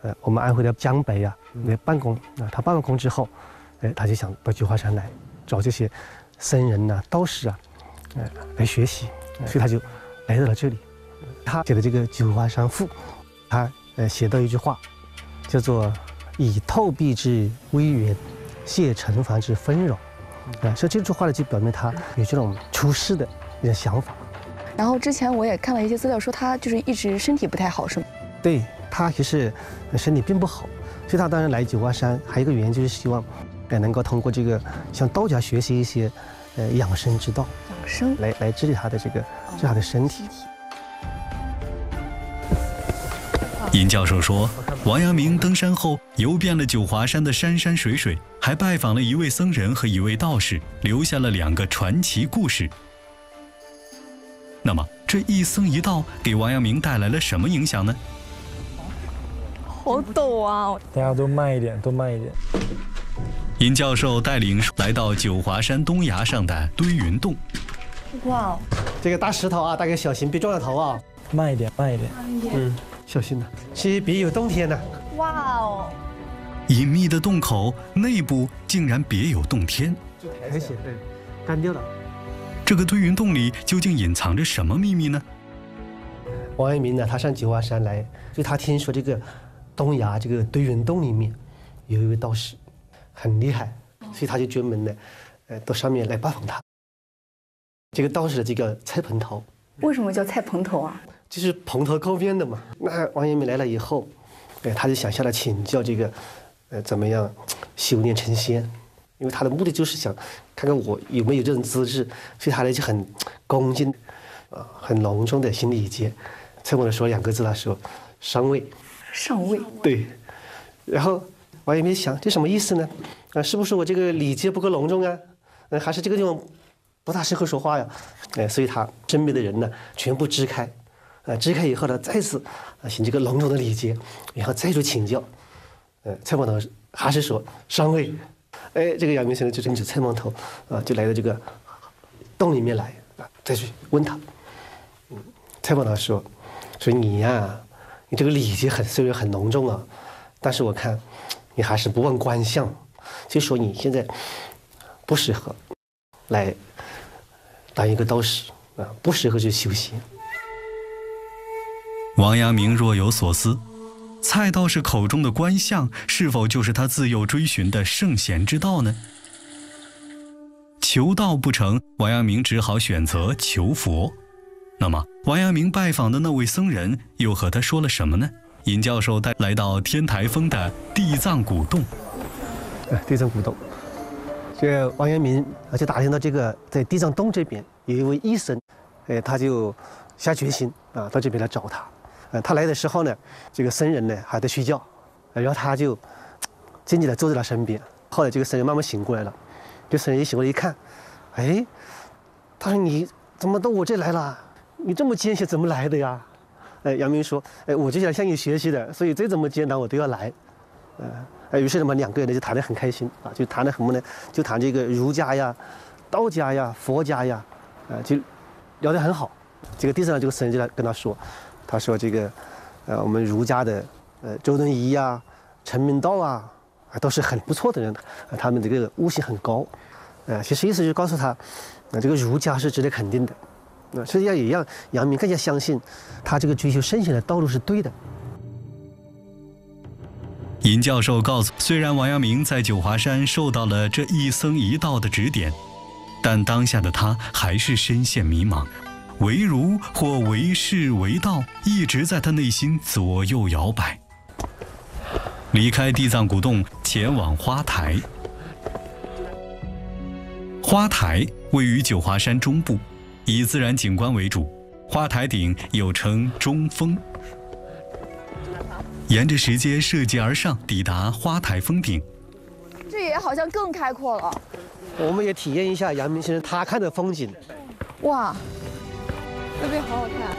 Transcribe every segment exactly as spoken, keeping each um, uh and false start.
呃，我们安徽的江北啊，来办公啊，他办完工之后，哎，他就想到九华山来找这些僧人呐、啊、道士啊，呃，来学习，所以他就来到了这里。他写的这个《九华山赋》，他呃写到一句话，叫做“以透壁之微圆，谢尘凡之纷扰”，啊，所以这句话呢，就表明他有这种出世的一种想法。 然后之前我也看了一些资料，说他就是一直身体不太好，是吗？ 对，他其实身体并不好，所以他当然来九华山，还有一个原因就是希望，呃，能够通过这个向道家学习一些，呃，养生之道， 养生来来治理他的这个治他的身体。 尹教授说，王阳明登山后游遍了九华山的山山水水，还拜访了一位僧人和一位道士，留下了两个传奇故事。那么，这一僧一道给王阳明带来了什么影响呢？ 好陡啊！ 大家都慢一点，都慢一点。 尹教授带领来到九华山东崖上的堆云洞。 哇， 这个大石头啊，大家小心别撞到头啊！ 慢一点，慢一点。 嗯，小心呐，是别有洞天呐！ 哇哦！ 隐秘的洞口内部竟然别有洞天， 苔藓干掉了。 这个堆云洞里究竟隐藏着什么秘密呢？ 王阳明呢，他上九华山来，所以他听说这个东崖这个堆云洞里面有一位道士很厉害，所以他就专门呢，呃，到上面来拜访他。这个道士这个蔡蓬头， 为什么叫蔡蓬头啊？ 就是蓬头垢面的嘛。那王阳明来了以后，哎，他就想向他请教这个，呃，怎么样修炼成仙。因为他的目的就是想看看我有没有这种资质，所以他呢就很恭敬，啊，很隆重的行礼节。蔡蓬头说两个字，他说上位。 上位。 对。然后王阳明想，这什么意思呢？啊，是不是我这个礼节不够隆重啊？呃，还是这个地方不大适合说话呀？哎，所以他身边的人呢全部支开，啊，支开以后呢，再次啊行这个隆重的礼节，然后再做请教。呃，蔡蓬头还是说上位。哎，这个阳明先生就跟着蔡蓬头啊，就来到这个洞里面来啊，再去问他。嗯，蔡蓬头说：“说你呀，你这个礼节很虽然很隆重啊，但是我看你还是不忘观相，就说你现在不适合来当一个道士啊，不适合去修行。” 王阳明若有所思。蔡道士口中的观相，是否就是他自幼追寻的圣贤之道呢？求道不成，王阳明只好选择求佛。那么，王阳明拜访的那位僧人又和他说了什么呢？尹教授带来到天台峰的地藏古洞。 哎，地藏古洞，这个王阳明啊就打听到这个在地藏洞这边有一位医生，哎，他就下决心啊到这边来找他。呃，他来的时候呢，这个僧人呢还在睡觉，然后他就静静地坐在他身边。后来这个僧人慢慢醒过来了，这僧人一醒过来一看，哎，他说你怎么到我这来了？你这么艰险怎么来的呀？哎，阳明说，哎，我就想向你学习的，所以再怎么艰难我都要来。呃，哎，于是呢嘛，两个人呢就谈得很开心啊，就谈的什么呢？就谈这个儒家呀、道家呀、佛家呀，啊、呃，就聊得很好。这个地上这个僧人就来跟他说。他说：“这个，呃，我们儒家的，呃，周敦颐呀、陈明道啊，啊，都是很不错的人，啊，他们这个悟性很高，呃，其实意思就是告诉他，啊、呃，这个儒家是值得肯定的，啊、呃，实际上也让阳明更加相信，他这个追求圣贤的道路是对的。” 尹教授告诉，虽然王阳明在九华山受到了这一僧一道的指点，但当下的他还是深陷迷茫。为儒或为士为道，一直在他内心左右摇摆。离开地藏古洞，前往花台。花台位于九华山中部，以自然景观为主。花台顶又称中峰。沿着石阶涉级而上，抵达花台峰顶。 这也好像更开阔了。 我们也体验一下阳明先生他看的风景。 哇！这边好好看，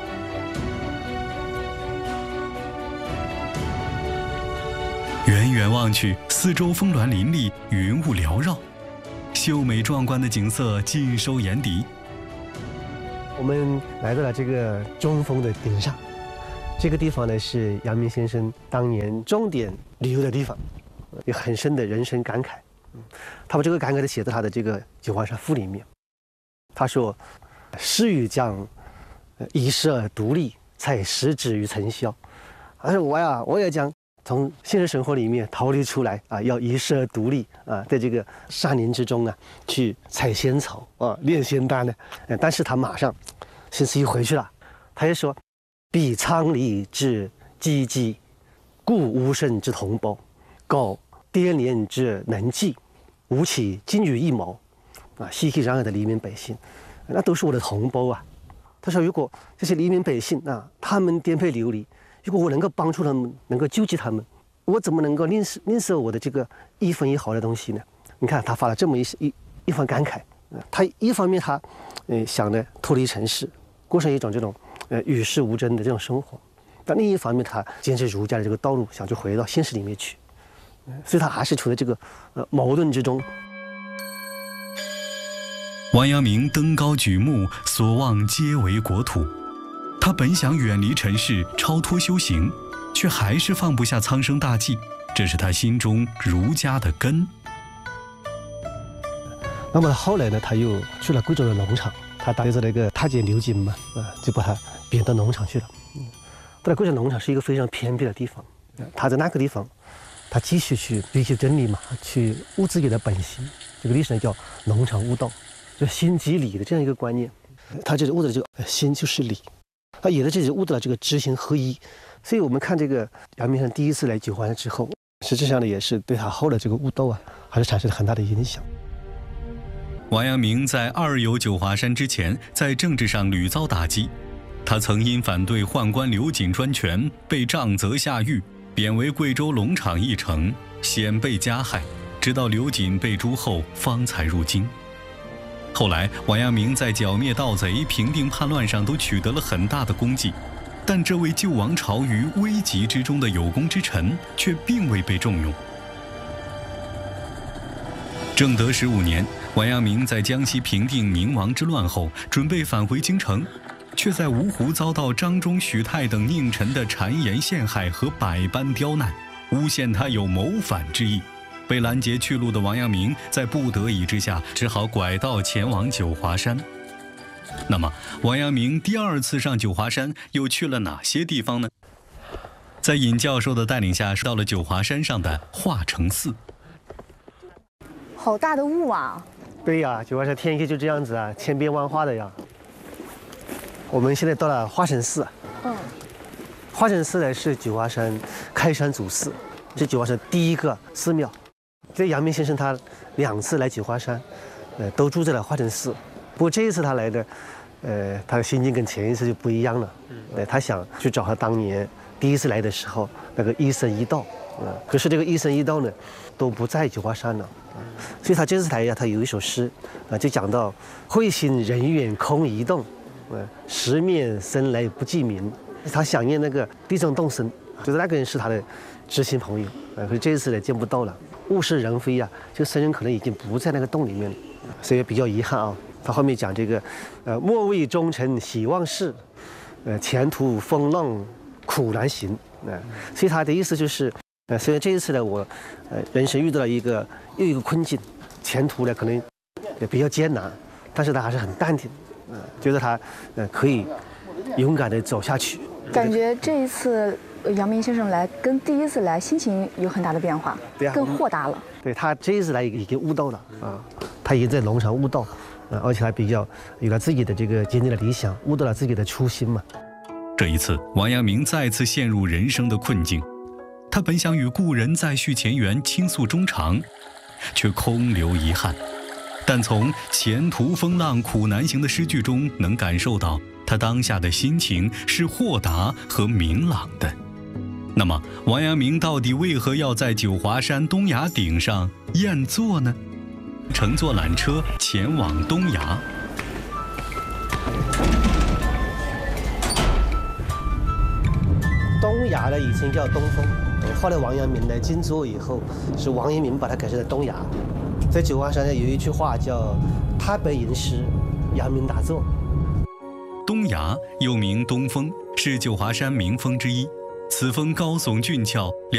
远远望去，四周峰峦林立，云雾缭绕，秀美壮观的景色尽收眼底。 我们来到了这个中峰的顶上， 这个地方呢是阳明先生当年重点旅游的地方，有很深的人生感慨。他把这个感慨的写在他的这个《九华山赋》里面。他说：“诗与将，以诗而独立，才实止于尘嚣。”他说我呀，我也将从现实生活里面逃离出来啊，要以诗而独立啊，在这个山林之中啊，去采仙草啊，炼仙丹呢。但是他马上心思一回去了，他就说：“彼苍离之积积，故无甚之同胞，告颠连之能济，吾岂金羽一毛啊，熙熙攘攘的黎民百姓，那都是我的同胞啊。”他说：“如果这些黎民百姓啊，他们颠沛流离，如果我能够帮助他们，能够救济他们，我怎么能够吝啬吝啬我的这个一分一毫的东西呢？”你看他发了这么一一一番感慨。他一方面他呃想着脱离尘世，过上一种这种呃与世无争的这种生活，但另一方面他坚持儒家的这个道路，想去回到现实里面去。所以他还是处在这个呃矛盾之中。 王阳明登高举目，所望皆为国土。他本想远离尘世，超脱修行，却还是放不下苍生大计，这是他心中儒家的根。 那么后来呢，他又去了贵州的农场，他带着那个太监刘瑾嘛，啊，就把他贬到农场去了。嗯，到了贵州农场是一个非常偏僻的地方，他在那个地方，他继续去追求真理嘛，去悟自己的本心。这个历史呢叫农场悟道，就心即理的这样一个观念。他这里悟的这个心就是理，他也在这里悟到了这个知行合一。所以我们看这个阳明先生第一次来九华山之后，实质上呢也是对他后来这个悟道啊，还是产生了很大的影响。 王阳明在二游九华山之前，在政治上屡遭打击。他曾因反对宦官刘瑾专权，被杖责下狱，贬为贵州龙场驿丞，险被加害，直到刘瑾被诛后，方才入京。后来，王阳明在剿灭盗贼、平定叛乱上都取得了很大的功绩，但这位救亡朝于危急之中的有功之臣，却并未被重用。正德十五年，王阳明在江西平定宁王之乱后，准备返回京城，却在芜湖遭到张忠、许泰等佞臣的谗言陷害和百般刁难，诬陷他有谋反之意。被拦截去路的王阳明在不得已之下，只好拐道前往九华山。那么，王阳明第二次上九华山又去了哪些地方呢？在尹教授的带领下，到了九华山上的化成寺。 好大的雾啊！ 对呀，九华山天气就这样子啊，千变万化的呀。我们现在到了化成寺。 嗯。 化成寺呢是九华山开山祖寺，是九华山第一个寺庙。这阳明先生他两次来九华山，呃，都住在了化成寺。不过这一次他来的，呃，他的心境跟前一次就不一样了。呃，他想去找他当年第一次来的时候那个一生一道。呃，可是这个一生一道呢，都不在九华山了。所以他这次来呀，他有一首诗啊，就讲到会心人远空一动，呃，十面生来不记名。他想念那个地藏洞僧，觉得那个人是他的知心朋友。呃，可是这一次呢见不到了，物是人非呀，这个僧人可能已经不在那个洞里面了，所以比较遗憾啊。他后面讲这个，呃，莫为忠臣喜忘事，呃，前途风浪苦难行。呃，所以他的意思就是。呃，虽然这一次呢，我，呃，人生遇到了一个又一个困境，前途呢可能也比较艰难，但是他还是很淡定，呃，觉得他，呃，可以勇敢地走下去。 感觉这一次阳明先生来跟第一次来心情有很大的变化， 对啊， 更豁达了。 对，他这一次来已经悟道了啊，他已经在农场悟道，啊，而且他比较有了自己的这个坚定的理想，悟到了自己的初心嘛。 这一次，王阳明再次陷入人生的困境。他本想与故人再续前缘，倾诉衷肠，却空留遗憾。但从前途风浪苦难行的诗句中，能感受到他当下的心情是豁达和明朗的。那么，王阳明到底为何要在九华山东崖顶上宴坐呢？乘坐缆车前往东崖。 东崖呢以前叫东峰。后来王阳明来静坐以后，是王阳明把它改成了东崖。在九华山呢有一句话叫“他北吟诗，阳明打坐”。 东崖，又名东峰，是九华山名峰之一。此峰高耸峻峭。